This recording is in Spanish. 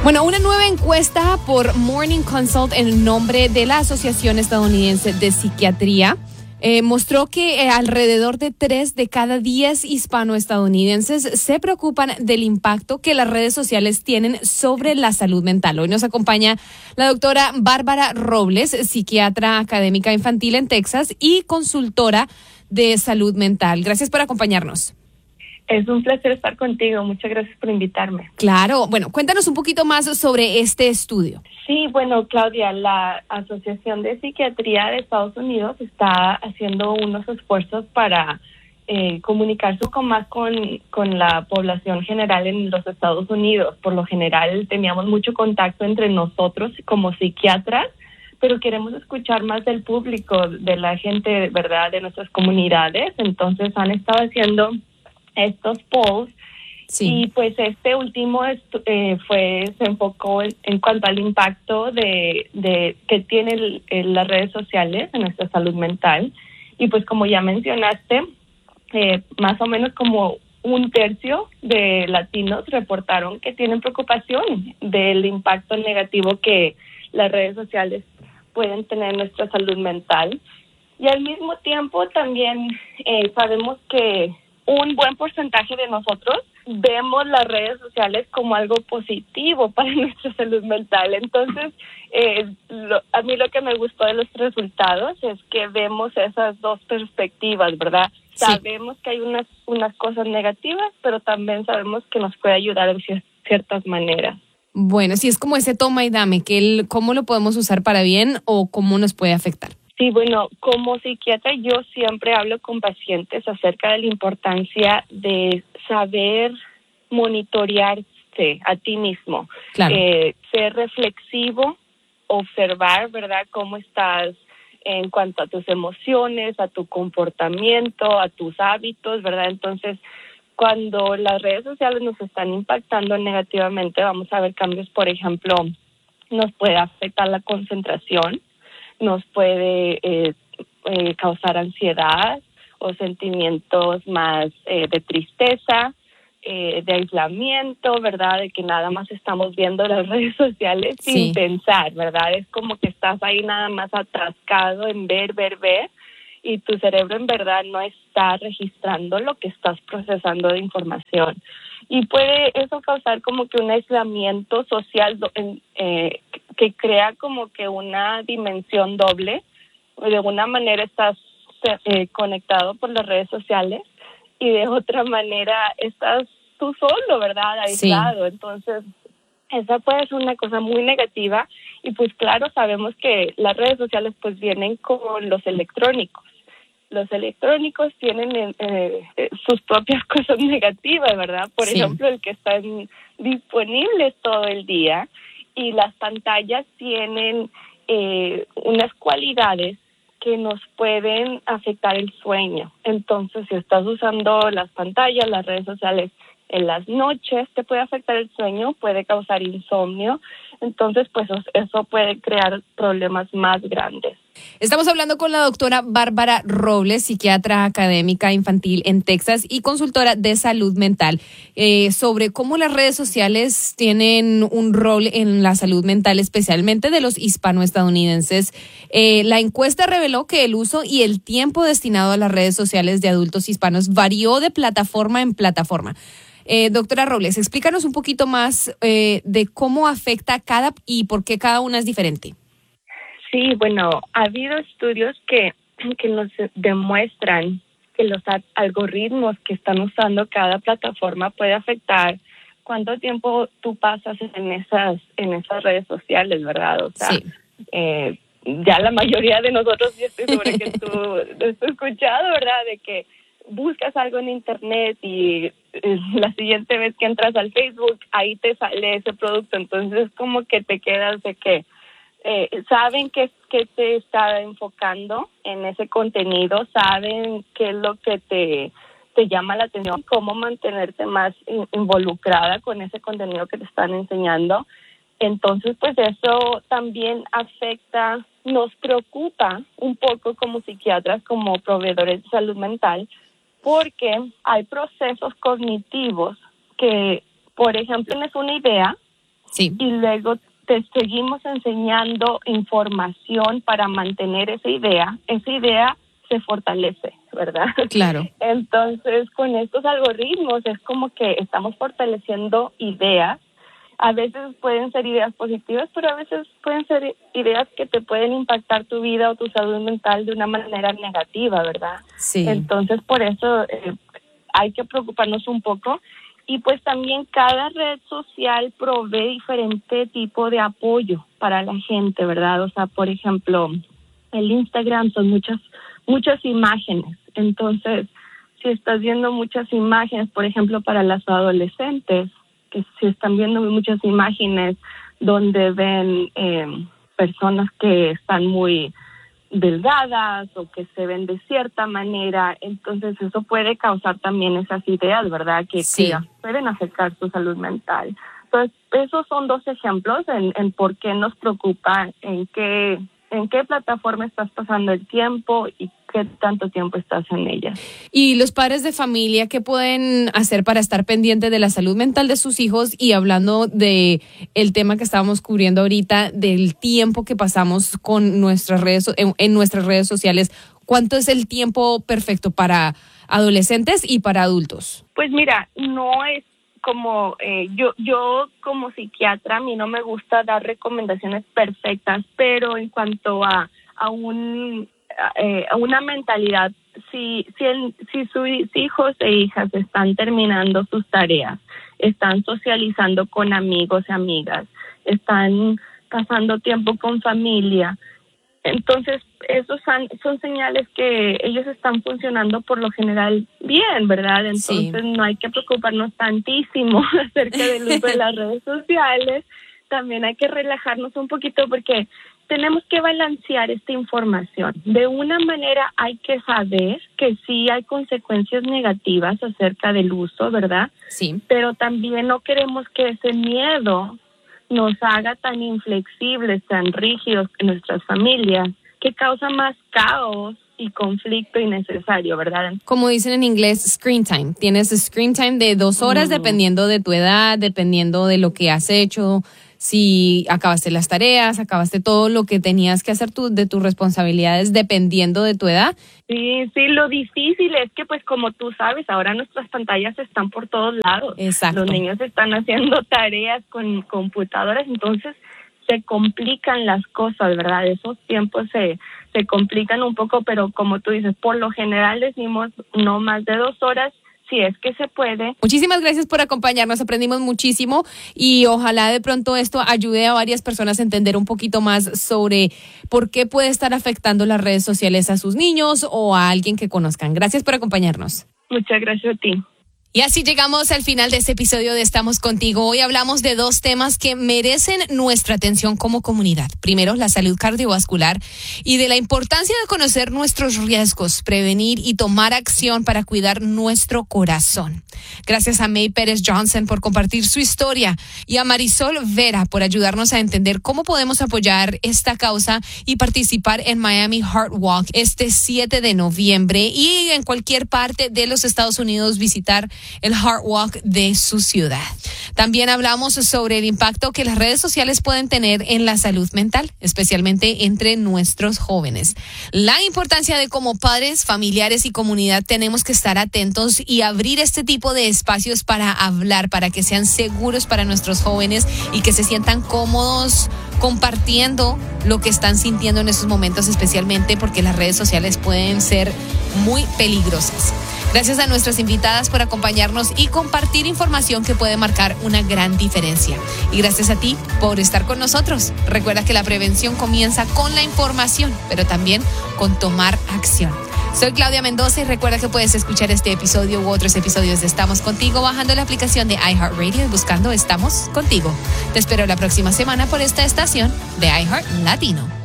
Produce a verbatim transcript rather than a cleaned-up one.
Bueno, una nueva encuesta por Morning Consult en nombre de la Asociación Estadounidense de Psiquiatría eh, mostró que eh, alrededor de tres de cada diez hispanoestadounidenses se preocupan del impacto que las redes sociales tienen sobre la salud mental. Hoy nos acompaña la doctora Bárbara Robles, psiquiatra académica infantil en Texas y consultora de salud mental. Gracias por acompañarnos. Es un placer estar contigo. Muchas gracias por invitarme. Claro. Bueno, cuéntanos un poquito más sobre este estudio. Sí, bueno, Claudia, la Asociación de Psiquiatría de Estados Unidos está haciendo unos esfuerzos para eh, comunicarse un poco más con, con la población general en los Estados Unidos. Por lo general teníamos mucho contacto entre nosotros como psiquiatras, pero queremos escuchar más del público, de la gente, ¿verdad?, de nuestras comunidades. Entonces han estado haciendo estos polls, sí. Y pues este último estu- eh, fue se enfocó en, en cuanto al impacto de, de que tienen las redes sociales en nuestra salud mental. Y pues como ya mencionaste, eh, más o menos como un tercio de latinos reportaron que tienen preocupación del impacto negativo que las redes sociales pueden tener en nuestra salud mental. Y al mismo tiempo también eh, sabemos que un buen porcentaje de nosotros vemos las redes sociales como algo positivo para nuestra salud mental. Entonces, eh, lo, a mí lo que me gustó de los resultados es que vemos esas dos perspectivas, ¿verdad? Sí. Sabemos que hay unas, unas cosas negativas, pero también sabemos que nos puede ayudar de cier- ciertas maneras. Bueno, sí, es como ese toma y dame, que el, cómo lo podemos usar para bien o cómo nos puede afectar. Sí, bueno, como psiquiatra yo siempre hablo con pacientes acerca de la importancia de saber monitorearse a ti mismo, claro. eh, ser reflexivo, observar, ¿verdad?, cómo estás en cuanto a tus emociones, a tu comportamiento, a tus hábitos, ¿verdad? Entonces, cuando las redes sociales nos están impactando negativamente, vamos a ver cambios, por ejemplo, nos puede afectar la concentración, nos puede eh, eh, causar ansiedad o sentimientos más eh, de tristeza, eh, de aislamiento, ¿verdad? De que nada más estamos viendo las redes sociales sí. sin pensar, ¿verdad? Es como que estás ahí nada más atascado en ver, ver, ver, y tu cerebro en verdad no está registrando lo que estás procesando de información. Y puede eso causar como que un aislamiento social eh, que crea como que una dimensión doble. De una manera estás eh, conectado por las redes sociales y de otra manera estás tú solo, ¿verdad? Aislado. Sí. Entonces, esa puede ser una cosa muy negativa y pues claro, sabemos que las redes sociales pues vienen con los electrónicos. Los electrónicos tienen eh, eh, sus propias cosas negativas, ¿verdad? Por sí. ejemplo, el que están disponibles todo el día y las pantallas tienen eh, unas cualidades que nos pueden afectar el sueño. Entonces, si estás usando las pantallas, las redes sociales en las noches, te puede afectar el sueño, puede causar insomnio. Entonces, pues eso puede crear problemas más grandes. Estamos hablando con la doctora Bárbara Robles, psiquiatra académica infantil en Texas y consultora de salud mental, eh, sobre cómo las redes sociales tienen un rol en la salud mental, especialmente de los hispanoestadounidenses. Eh, la encuesta reveló que el uso y el tiempo destinado a las redes sociales de adultos hispanos varió de plataforma en plataforma. Eh, doctora Robles, explícanos un poquito más eh, de cómo afecta cada y por qué cada una es diferente. Sí, bueno, ha habido estudios que, que nos demuestran que los algoritmos que están usando cada plataforma puede afectar cuánto tiempo tú pasas en esas en esas redes sociales, ¿verdad? O sea, sí. eh, ya la mayoría de nosotros, yo estoy segura que tú lo has escuchado, ¿verdad? De que buscas algo en internet y eh, la siguiente vez que entras al Facebook, ahí te sale ese producto. Entonces, como que te quedas de que eh, saben que, que te está enfocando en ese contenido, saben qué es lo que te, te llama la atención, cómo mantenerte más in, involucrada con ese contenido que te están enseñando. Entonces, pues eso también afecta, nos preocupa un poco como psiquiatras, como proveedores de salud mental, porque hay procesos cognitivos que, por ejemplo, tienes una idea Sí. Y luego te seguimos enseñando información para mantener esa idea. Esa idea se fortalece, ¿verdad? Claro. Entonces, con estos algoritmos es como que estamos fortaleciendo ideas. A veces pueden ser ideas positivas, pero a veces pueden ser ideas que te pueden impactar tu vida o tu salud mental de una manera negativa, ¿verdad? Sí. Entonces, por eso eh, hay que preocuparnos un poco. Y pues también cada red social provee diferente tipo de apoyo para la gente, ¿verdad? O sea, por ejemplo, el Instagram son muchas, muchas imágenes. Entonces, si estás viendo muchas imágenes, por ejemplo, para las adolescentes, que si están viendo muchas imágenes donde ven eh, personas que están muy delgadas o que se ven de cierta manera, entonces eso puede causar también esas ideas, ¿verdad? Que, sí. que pueden afectar su salud mental. Entonces, esos son dos ejemplos en, en por qué nos preocupa, en qué, en qué plataforma estás pasando el tiempo y qué tanto tiempo estás en ella. Y los padres de familia, ¿qué pueden hacer para estar pendientes de la salud mental de sus hijos? Y hablando de el tema que estábamos cubriendo ahorita, del tiempo que pasamos con nuestras redes en, en nuestras redes sociales, ¿cuánto es el tiempo perfecto para adolescentes y para adultos? Pues mira, no es como eh, yo yo como psiquiatra, a mí no me gusta dar recomendaciones perfectas, pero en cuanto a a un Eh, una mentalidad, si si, el, si sus hijos e hijas están terminando sus tareas, están socializando con amigos y amigas, están pasando tiempo con familia, entonces esos son, son señales que ellos están funcionando por lo general bien, ¿verdad? Entonces sí. No hay que preocuparnos tantísimo acerca del uso de las redes sociales, también hay que relajarnos un poquito porque tenemos que balancear esta información. De una manera hay que saber que sí hay consecuencias negativas acerca del uso, ¿verdad? Sí. Pero también no queremos que ese miedo nos haga tan inflexibles, tan rígidos en nuestras familias, que causa más caos y conflicto innecesario, ¿verdad? Como dicen en inglés, screen time. Tienes screen time de dos horas, mm. dependiendo de tu edad, dependiendo de lo que has hecho. Si acabaste las tareas, acabaste todo lo que tenías que hacer tú, de tus responsabilidades, dependiendo de tu edad. Sí, sí, lo difícil es que, pues, como tú sabes, ahora nuestras pantallas están por todos lados. Exacto. Los niños están haciendo tareas con computadoras, entonces se complican las cosas, ¿verdad? Esos tiempos se, se complican un poco, pero como tú dices, por lo general decimos no más de dos horas, si es que se puede. Muchísimas gracias por acompañarnos, aprendimos muchísimo y ojalá de pronto esto ayude a varias personas a entender un poquito más sobre por qué puede estar afectando las redes sociales a sus niños o a alguien que conozcan. Gracias por acompañarnos. Muchas gracias a ti. Y así llegamos al final de este episodio de Estamos Contigo. Hoy hablamos de dos temas que merecen nuestra atención como comunidad. Primero, la salud cardiovascular y de la importancia de conocer nuestros riesgos, prevenir y tomar acción para cuidar nuestro corazón. Gracias a May Pérez Johnson por compartir su historia y a Marisol Vera por ayudarnos a entender cómo podemos apoyar esta causa y participar en Miami Heart Walk este siete de noviembre y en cualquier parte de los Estados Unidos visitar el Heart Walk de su ciudad. También hablamos sobre el impacto que las redes sociales pueden tener en la salud mental, especialmente entre nuestros jóvenes. La importancia de como padres, familiares y comunidad tenemos que estar atentos y abrir este tipo de espacios para hablar, para que sean seguros para nuestros jóvenes y que se sientan cómodos compartiendo lo que están sintiendo en estos momentos, especialmente porque las redes sociales pueden ser muy peligrosas. Gracias a nuestras invitadas por acompañarnos y compartir información que puede marcar una gran diferencia. Y gracias a ti por estar con nosotros. Recuerda que la prevención comienza con la información, pero también con tomar acción. Soy Claudia Mendoza y recuerda que puedes escuchar este episodio u otros episodios de Estamos Contigo bajando la aplicación de iHeartRadio y buscando Estamos Contigo. Te espero la próxima semana por esta estación de iHeart Latino.